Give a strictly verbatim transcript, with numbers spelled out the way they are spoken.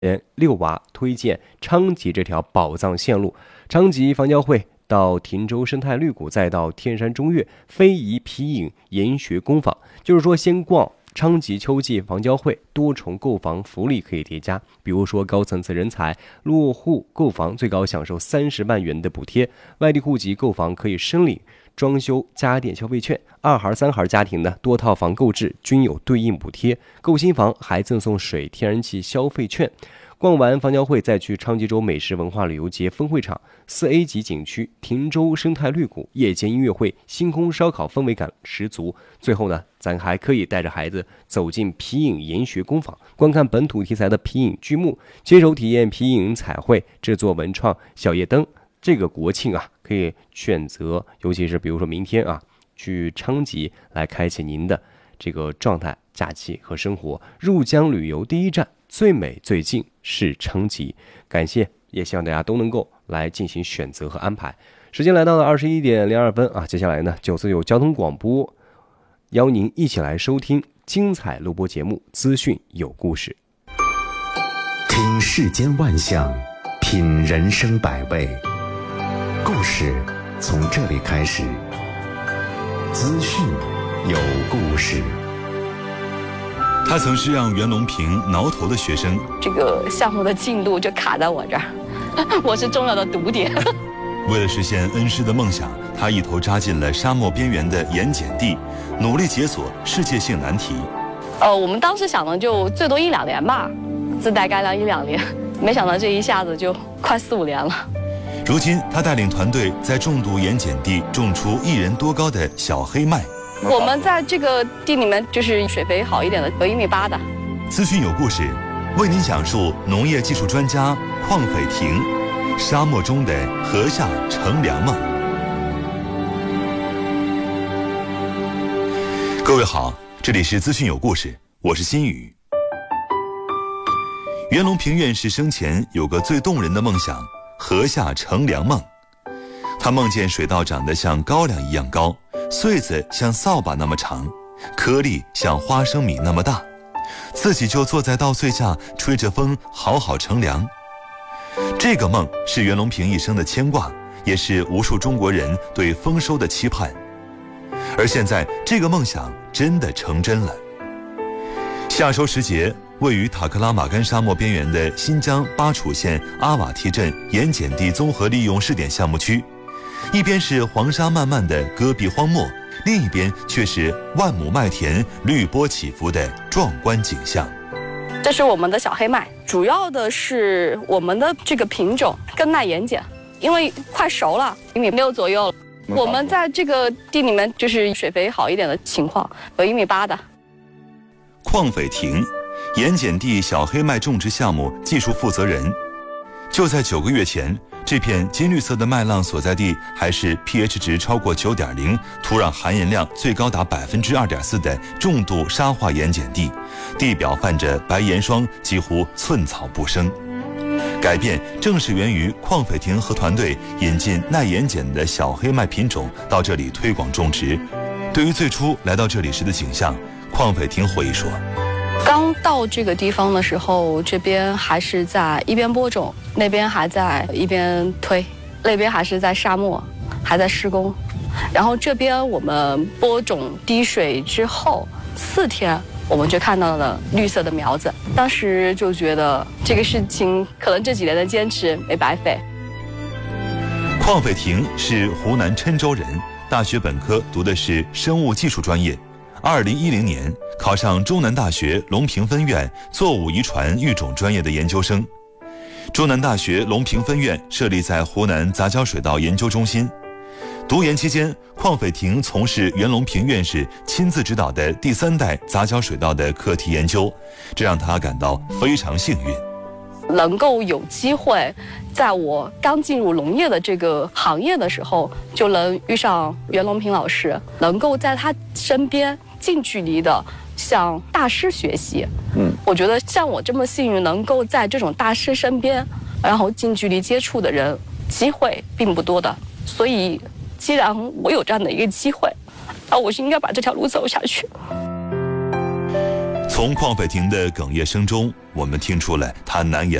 六娃推荐昌吉这条宝藏线路，昌吉房交会到汀州生态绿谷，再到天山中岳、非遗皮影研学工坊，就是说先逛昌吉秋季房交会，多重购房福利可以叠加，比如说高层次人才落户购房最高享受三十万元的补贴，外地户籍购房可以申领装修家电消费券，二孩三孩家庭呢多套房购置均有对应补贴，购新房还赠送水天然气消费券。逛完房交会再去昌吉州美食文化旅游节分会场、四 A 级景区汀州生态绿谷、夜间音乐会、星空烧烤，氛围感十足。最后呢，咱还可以带着孩子走进皮影研学工坊，观看本土题材的皮影剧目，亲手体验皮影彩绘，制作文创小夜灯。这个国庆啊，可以选择，尤其是比如说明天啊，去昌吉来开启您的这个状态、假期和生活。入江旅游第一站，最美最近是昌吉。感谢，也希望大家都能够来进行选择和安排。时间来到了二十一点零二分啊，接下来呢，九四九交通广播邀您一起来收听精彩录播节目，资讯有故事， 听世间万象，品人生百味。故事从这里开始，资讯有故事。 他曾是让袁隆平挠头的学生， 这个项目的进度就卡在我这儿，我是重要的堵点。 为了实现恩师的梦想，他一头扎进了沙漠边缘的盐碱地，努力解锁世界性难题。 呃，我们当时想的就最多一两年吧，自带干粮一两年，没想到这一下子就快四五年了。 如今，他带领团队在重度盐碱地种出一人多高的小黑麦。 我们在这个地里面就是水肥好一点的，有一米八的。 资讯有故事，为您讲述农业技术专家邝斐婷沙漠中的禾下乘凉梦。各位好，这里是资讯有故事，我是新宇。袁隆平院士生前有个最动人的梦想，禾下乘凉梦。他梦见水稻长得像高粱一样高，穗子像扫把那么长，颗粒像花生米那么大，自己就坐在稻穗下吹着风好好乘凉。这个梦是袁隆平一生的牵挂，也是无数中国人对丰收的期盼。而现在这个梦想真的成真了。夏收时节，位于塔克拉玛干沙漠边缘的新疆巴楚县阿瓦提镇盐碱地综合利用试点项目区，一边是黄沙漫漫的戈壁荒漠，另一边却是万亩麦田绿波起伏的壮观景象。 这是我们的小黑麦，主要的是我们的这个品种更耐盐碱，因为快熟了，一米六左右了。我们在这个地里面就是水肥好一点的情况，有一米八的。 邝斐婷，盐碱地小黑麦种植项目技术负责人。就在九个月前，这片金绿色的麦浪所在地还是 pH 值超过 九点零， 土壤含盐量最高达 百分之二点四 的重度沙化盐碱地，地表泛着白盐霜，几乎寸草不生。改变正是源于邝斐婷和团队引进耐盐碱的小黑麦品种到这里推广种植。对于最初来到这里时的景象，邝斐婷回忆说， 刚到这个地方的时候，这边还是在一边播种，那边还在一边推，那边还是在沙漠，还在施工。然后这边我们播种滴水之后四天，我们就看到了绿色的苗子，当时就觉得这个事情可能这几年的坚持没白费。 邝斐婷是湖南郴州人，大学本科读的是生物技术专业，二零一零年考上中南大学隆平分院作物遗传育种专业的研究生。中南大学隆平分院设立在湖南杂交水稻研究中心。读研期间，邝斐婷从事袁隆平院士亲自指导的第三代杂交水稻的课题研究，这让他感到非常幸运， 能够有机会在我刚进入农业的这个行业的时候就能遇上袁隆平老师，能够在他身边近距离的向大师学习。嗯，我觉得像我这么幸运能够在这种大师身边然后近距离接触的人机会并不多的，所以既然我有这样的一个机会，那我是应该把这条路走下去。 从从邝斐婷的哽咽声中，我们听出了她难言